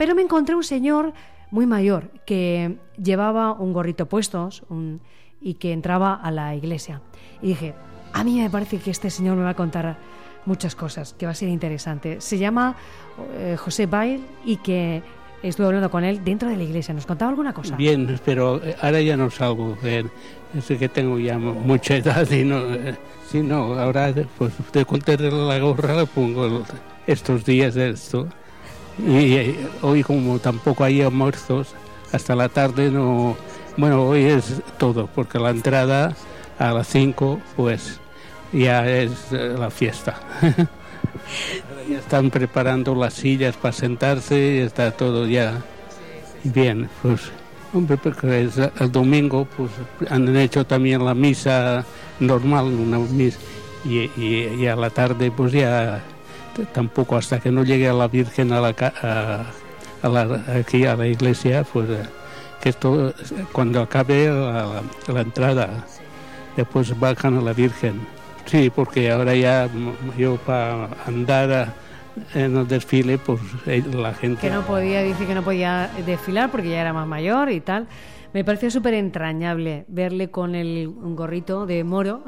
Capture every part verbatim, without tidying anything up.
Pero me encontré un señor muy mayor que llevaba un gorrito puestos un, y que entraba a la iglesia. Y dije, a mí me parece que este señor me va a contar muchas cosas, que va a ser interesante. Se llama eh, José Bail y que estuve hablando con él dentro de la iglesia. ¿Nos contaba alguna cosa? Bien, pero ahora ya no salgo. Eh, es que tengo ya mucha edad y no... Eh, si no, ahora pues de contar la gorra la pongo estos días de esto. Y eh, hoy como tampoco hay almuerzos, hasta la tarde no... Bueno, hoy es todo, porque la entrada a las cinco, pues ya es eh, la fiesta. Ya están preparando las sillas para sentarse y está todo ya bien. Pues, hombre, porque es el domingo pues han hecho también la misa normal, una misa, y, y, y a la tarde pues ya tampoco, hasta que no llegue a la Virgen a la, a, a la aquí a la iglesia, pues que esto cuando acabe la, la entrada, después bajan a la Virgen. Sí, porque ahora ya yo para andar en el desfile, pues la gente... Que no podía, dice que no podía desfilar porque ya era más mayor y tal. Me pareció súper entrañable verle con el un gorrito de moro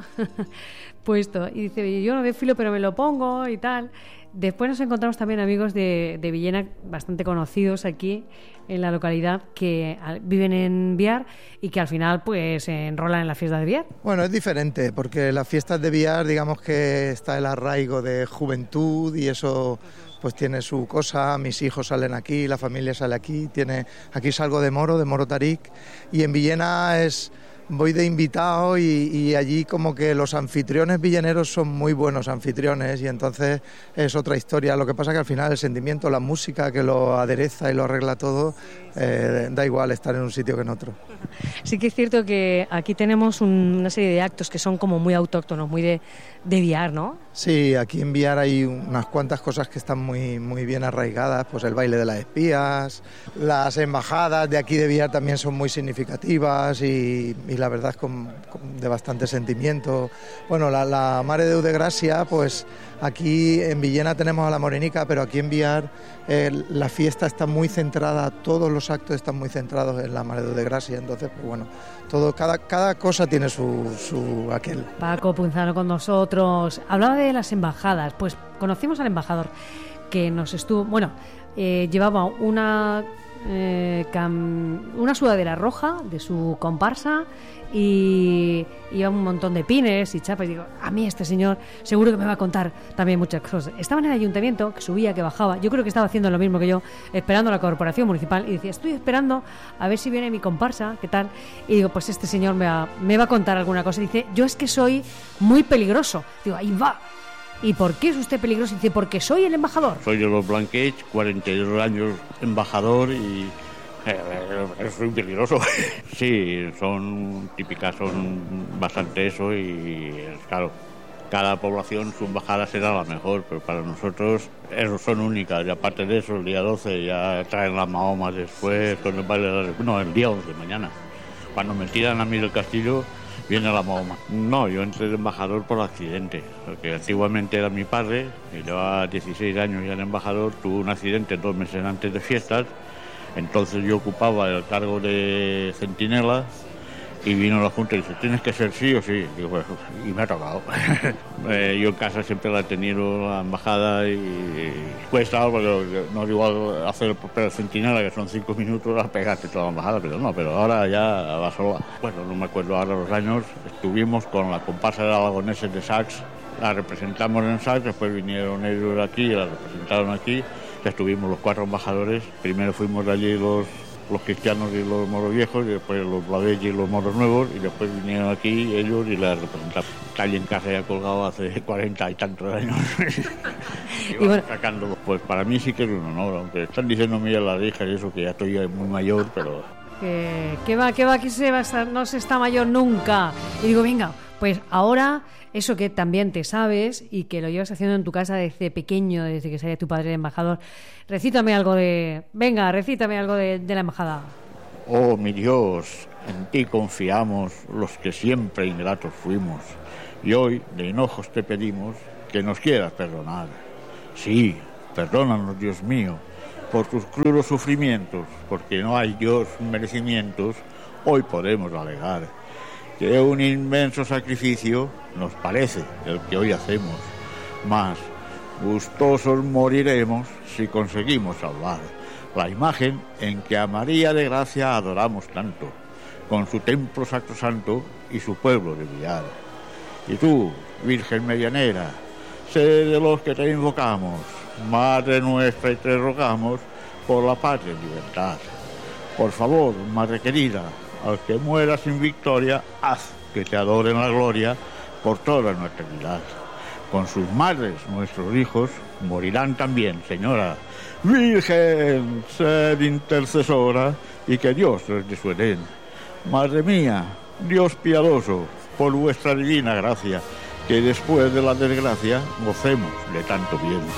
puesto. Y dice, yo no desfilo, pero me lo pongo y tal. Después nos encontramos también amigos de, de Villena, bastante conocidos aquí en la localidad, que viven en Biar y que al final pues se enrolan en las fiestas de Biar. Bueno, es diferente, porque las fiestas de Biar, digamos que está el arraigo de juventud y eso pues tiene su cosa. Mis hijos salen aquí, la familia sale aquí, tiene aquí salgo de Moro, de Moro Tarik, y en Villena es... voy de invitado y, y allí como que los anfitriones villeneros son muy buenos anfitriones y entonces es otra historia. Lo que pasa que al final el sentimiento, la música que lo adereza y lo arregla todo, eh, da igual estar en un sitio que en otro. Sí que es cierto que aquí tenemos un, una serie de actos que son como muy autóctonos, muy de, de Biar, ¿no? Sí, aquí en Biar hay unas cuantas cosas que están muy, muy bien arraigadas, pues el baile de las espías, las embajadas de aquí de Biar también son muy significativas y, y la verdad es con, con, de bastante sentimiento. Bueno, la, la Mare de Déu de Gracia, pues aquí en Villena tenemos a la Morenica, pero aquí en Biar eh, la fiesta está muy centrada, todos los actos están muy centrados en la Mare de Déu de Gracia, entonces pues bueno, todo, cada, cada cosa tiene su, su aquel. Paco Punzano con nosotros, hablaba de las embajadas, pues conocimos al embajador que nos estuvo, bueno, eh, llevaba una eh, cam, una sudadera roja de su comparsa y iba un montón de pines y chapas y digo, a mí este señor seguro que me va a contar también muchas cosas. Estaba en el ayuntamiento, que subía, que bajaba, yo creo que estaba haciendo lo mismo que yo, esperando a la corporación municipal y decía, estoy esperando a ver si viene mi comparsa, ¿qué tal? Y digo, pues este señor me va, me va a contar alguna cosa. Y dice, yo es que soy muy peligroso. Digo, ahí va. ¿Y por qué es usted peligroso? Y dice, porque soy el embajador. Soy de los Blanquets, cuarenta y dos años embajador y eh, soy peligroso. Sí, son típicas, son bastante eso y claro, cada población su embajada será la mejor, pero para nosotros esos son únicas y aparte de eso el día doce ya traen las mahomas después con el baile de la... No, el día once, mañana. Cuando me tiran a mí del castillo viene la mahoma. No, yo entré de embajador por accidente, porque antiguamente era mi padre, que llevaba dieciséis años ya en embajador, tuvo un accidente dos meses antes de fiestas, entonces yo ocupaba el cargo de centinela y vino la Junta y dice, ¿tienes que ser sí o sí? Digo, pues, y me ha tocado. eh, yo en casa siempre la he tenido, la embajada, y, y cuesta algo, porque no es igual hacer el papel de centinela, que son cinco minutos, a pegarte toda la embajada, pero no, pero ahora ya va sola. Bueno, no me acuerdo ahora los años, estuvimos con la comparsa de Aragoneses de Sax, la representamos en Sax, después vinieron ellos aquí, la representaron aquí, ya estuvimos los cuatro embajadores, primero fuimos de allí los... los cristianos y los moros viejos, y después los blavellos y los moros nuevos, y después vinieron aquí ellos y la representaron. Está allí en casa ya colgado hace cuarenta y tantos años. y y bueno, sacándolo. Pues para mí sí que es un honor, aunque están diciéndome ya las hijas y eso, que ya estoy muy mayor, pero... Que, que va, que va, que se va a estar, no se está mayor nunca. Y digo, venga, pues ahora... Eso que también te sabes y que lo llevas haciendo en tu casa desde pequeño, desde que salía tu padre de embajador. Recítame algo de... Venga, recítame algo de, de la embajada. Oh, mi Dios, en ti confiamos los que siempre ingratos fuimos. Y hoy, de hinojos te pedimos que nos quieras perdonar. Sí, perdónanos, Dios mío, por tus crudos sufrimientos, porque no hay Dios merecimientos, hoy podemos alegar que un inmenso sacrificio nos parece el que hoy hacemos, mas gustosos moriremos si conseguimos salvar la imagen en que a María de Gracia adoramos tanto, con su templo sacrosanto y su pueblo de Villar. Y tú, Virgen medianera, sé de los que te invocamos, Madre nuestra, y te rogamos por la patria y libertad. Por favor, Madre querida, al que muera sin victoria, haz que te adoren la gloria por toda nuestra eternidad. Con sus madres, nuestros hijos, morirán también, Señora. Virgen, sed intercesora y que Dios les dé su edén. Madre mía, Dios piadoso, por vuestra divina gracia, que después de la desgracia gocemos de tanto bien.